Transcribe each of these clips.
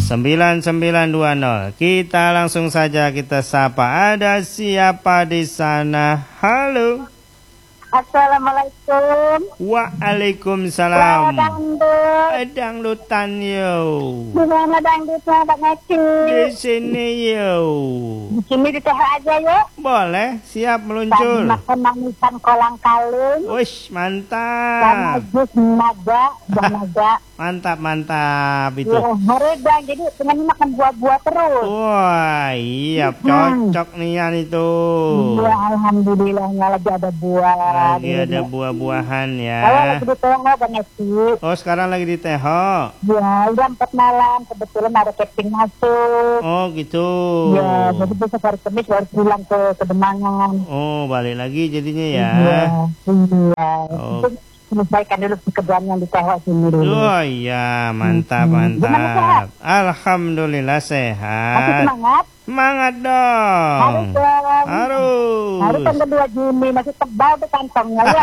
9920. Kita langsung saja kita sapa. Ada siapa di sana? Halo. Assalamualaikum. Waalaikumsalam. Dangdut. Dangdutan yo. Di mana dangdutnya Pak Ngeci? Di sini yo. Di sini di teh aja yuk. Boleh, siap Tadi meluncur. makan manisan kolang kaling. Wish, Sama mantap. jus naga, buah naga. Mantap itu. Ya, meredang. Jadi pengen makan buah-buah terus. Wah, iya cocok nian itu. Iya, alhamdulillahnya lagi ada buah. Lagi ada buah-buahan ya. Kalau lagi di teh Bang Ngeci. Oh, sekarang lagi di Teho. Ya, udah 4 malam. Kebetulan ada catering masuk. Oh, gitu. Ya, jadi besok hari Kamis baru pulang ke Kedemangan. Oh, balik lagi jadinya ya. Iya. Oh. Itu selesaikan dulu pekerjaan yang di Teho sini dulu. Oh iya, mantap, Gimana sehat? mantap. Alhamdulillah Masih sehat. semangat? Semangat Harus dong. dong. Harus. Harus tanggal 2 Juni masih tebal tuh kantongnya ya.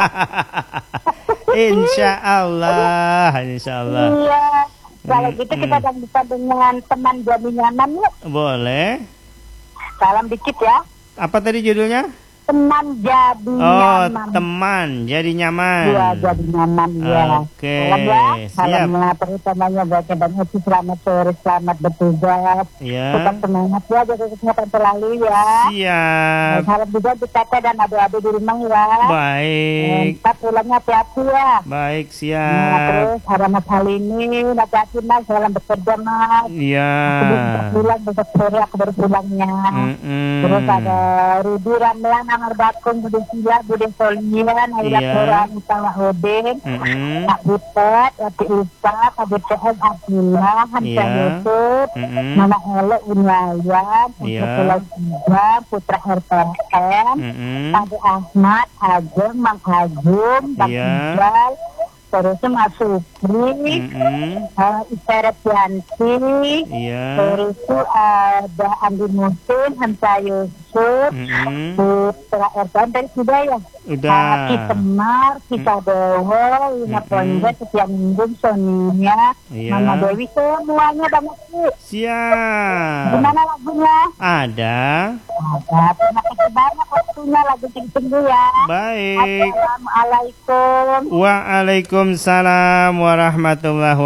Insya Allah, insya Allah. Iya. Kalau gitu kita bisa dengan teman jadi nyaman yuk. Boleh. Salam dikit ya. Apa tadi judulnya? Teman jadi Oh, nyaman. teman jadi nyaman. Iya, jadi nyaman ya. Oke, Salam ya. siap. Salamnya terutamanya buat Bang Ngeci, selamat sore, selamat bertugas. Ya, Tetap semangat ya, jaga kesehatan selalu ya. siap. Salam juga untuk kakak dan adik-adik di rumah ya. Baik, Kita pulangnya hati-hati ya. baik, Nah, siap. terus ada Mas Halini, hati-hati Mas, salam bekerja Mas. Iya. Aku belum pulang, besok sore aku baru pulangnya. Terus ada Rudi Ramlan, Amar Bakung, Budi Sila, Budi Solian, Aida Iya. Quran, Utama Odin, Kak Butet, Yati Ulfa, Kak BTS Abdullah, Hamzah Iya. Yusuf, Mama Ele Unwayan, Iya. Putra Pulau Putra RTM, Ade Ahmad, Ageng, Mang Agum, Bang Iya. Iqbal, terus Mas Supri, Iseret Yanti, Iya. terus ada Andi Musin, Hamzah Yusuf, Putra RTM, dari sudah ya? Udah. Ki Semar, Kita Dewa, Lina Ponja, Setia Minggu, Sonia, Iya. Mama Dewi, semuanya banyak sih. Siap. Gimana lagunya? Ada. Ada, terima kasih banyak waktunya, lagu tunggu ya. Baik. Assalamualaikum. Waalaikumsalam warahmatullahi